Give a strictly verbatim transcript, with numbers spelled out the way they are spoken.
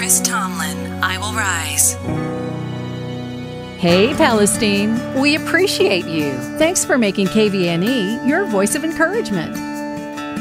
Chris Tomlin, I Will Rise. Hey, Palestine. We appreciate you. Thanks for making K V N E your voice of encouragement.